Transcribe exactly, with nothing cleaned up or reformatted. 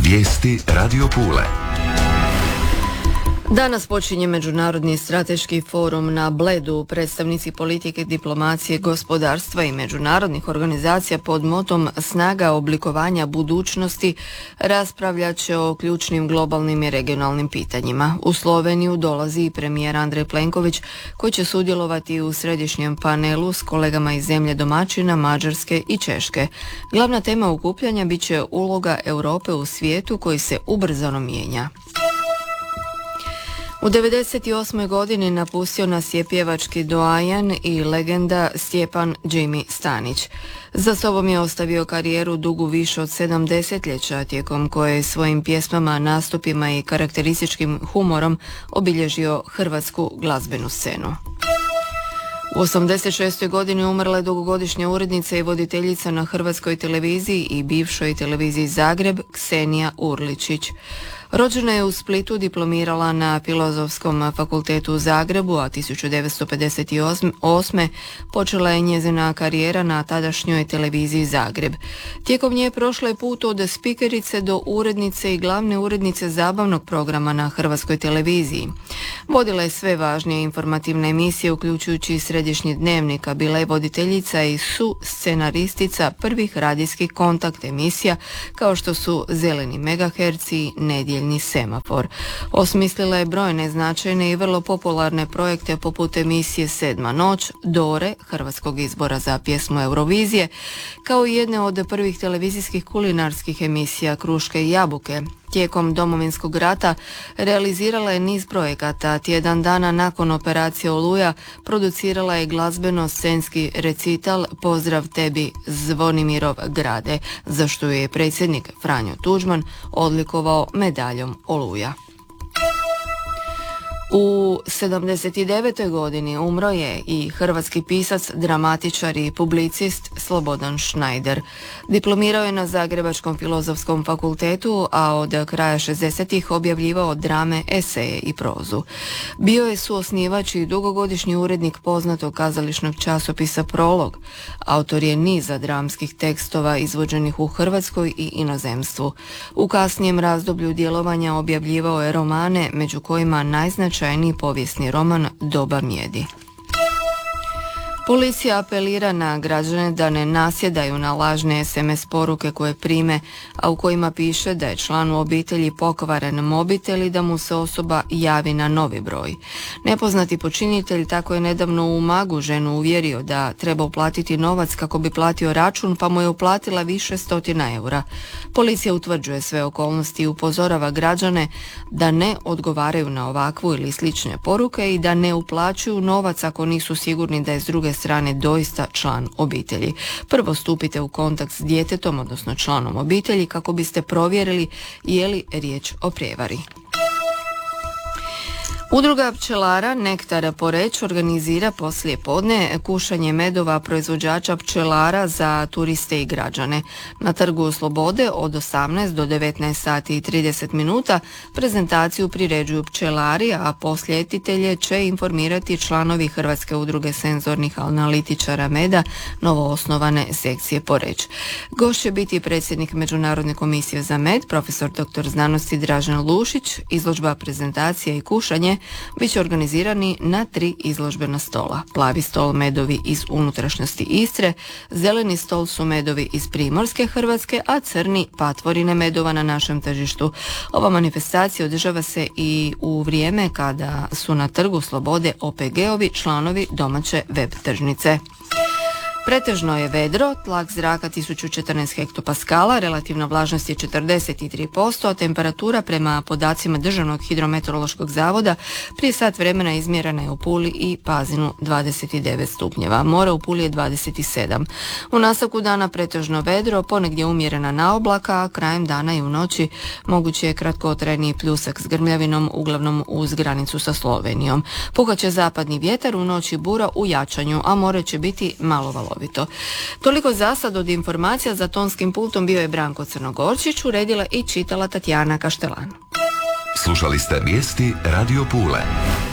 Vijesti Radio Pule. Danas počinje Međunarodni strateški forum na Bledu. Predstavnici politike, diplomacije, gospodarstva i međunarodnih organizacija pod motom Snaga oblikovanja budućnosti raspravljat će o ključnim globalnim i regionalnim pitanjima. U Sloveniju dolazi i premijer Andrej Plenković, koji će sudjelovati u središnjem panelu s kolegama iz zemlje domaćina Mađarske i Češke. Glavna tema okupljanja bit će uloga Europe u svijetu koji se ubrzano mijenja. U devedeset osmoj godini napustio nas je pjevački doajen i legenda Stjepan Jimmy Stanić. Za sobom je ostavio karijeru dugu više od sedam desetljeća, tijekom koje je svojim pjesmama, nastupima i karakterističkim humorom obilježio hrvatsku glazbenu scenu. U osamdeset šestoj godini umrla je dugogodišnja urednica i voditeljica na Hrvatskoj televiziji i bivšoj televiziji Zagreb Ksenija Urličić. Rođena je u Splitu, diplomirala na Filozofskom fakultetu u Zagrebu, a tisuću devetsto pedeset osme počela je njezina karijera na tadašnjoj televiziji Zagreb. Tijekom nje prošla je put od spikerice do urednice i glavne urednice zabavnog programa na Hrvatskoj televiziji. Vodila je sve važnije informativne emisije, uključujući i Središnji dnevnik, a bila je voditeljica i su-scenaristica prvih radijskih kontakt emisija, kao što su Zeleni megaherci i Nedjelji semafor. Osmislila je brojne značajne i vrlo popularne projekte poput emisije Sedma noć, Dore, hrvatskog izbora za pjesmu Eurovizije, kao i jedne od prvih televizijskih kulinarskih emisija Kruške i jabuke. Tijekom Domovinskog rata realizirala je niz projekata. Tjedan dana nakon operacije Oluja producirala je glazbeno-scenski recital Pozdrav tebi Zvonimirov grade, za što je predsjednik Franjo Tuđman odlikovao medaljom Oluja. U sedamdeset devetoj godini umro je i hrvatski pisac, dramatičar i publicist Slobodan Šnajder. Diplomirao je na Zagrebačkom filozofskom fakultetu, a od kraja šezdesetih objavljivao drame, eseje i prozu. Bio je suosnivač i dugogodišnji urednik poznatog kazališnog časopisa Prolog. Autor je niza dramskih tekstova izvođenih u Hrvatskoj i inozemstvu. U kasnijem razdoblju djelovanja objavljivao je romane, među kojima najznačajniji Čajni povijesni roman Doba mjedi. Policija apelira na građane da ne nasjedaju na lažne es em es poruke koje prime, a u kojima piše da je članu obitelji pokvaren mobitel i da mu se osoba javi na novi broj. Nepoznati počinitelj tako je nedavno u Umagu ženu uvjerio da treba uplatiti novac kako bi platio račun, pa mu je uplatila više stotina eura. Policija utvrđuje sve okolnosti i upozorava građane da ne odgovaraju na ovakvu ili slične poruke i da ne uplaćuju novac ako nisu sigurni da je s druge strane doista član obitelji. Prvo stupite u kontakt s djetetom, odnosno članom obitelji, kako biste provjerili je li riječ o prijevari. Udruga pčelara Nektar Poreč organizira poslije podne kušanje medova proizvođača pčelara za turiste i građane. Na Trgu Slobode od osamnaest do devetnaest sati i trideset minuta prezentaciju priređuju pčelari, a posjetitelje će informirati članovi Hrvatske udruge senzornih analitičara meda novoosnovane sekcije Poreč. Gost će biti predsjednik Međunarodne komisije za med, profesor doktor znanosti Dražen Lušić. Izložba, prezentacija i kušanje bit će organizirani na tri izložbena stola. Plavi stol medovi iz unutrašnjosti Istre, zeleni stol su medovi iz Primorske Hrvatske, a crni patvorine medova na našem tržištu. Ova manifestacija održava se i u vrijeme kada su na Trgu Slobode o pe ge ovi članovi domaće web tržnice. Pretežno je vedro, tlak zraka tisuću četrnaest hektopaskala, relativna vlažnost je četrdeset tri posto, a temperatura prema podacima Državnog hidrometeorološkog zavoda prije sat vremena izmjerena je u Puli i Pazinu dvadeset devet stupnjeva. More u Puli je dvadeset sedam. U nastavku dana pretežno vedro, ponegdje umjerena naoblaka, a krajem dana i u noći moguće je kratkotrajni pljusak s grmljavinom, uglavnom uz granicu sa Slovenijom. Puhat zapadni vjetar, u noći bura u jačanju, a more će biti malo valovito. Toliko za sad. Od informacija za tonskim pultom bio je Branko Crnogorčić, uredila i čitala Tatjana Kaštelan. Slušali ste vijesti Radio Pule.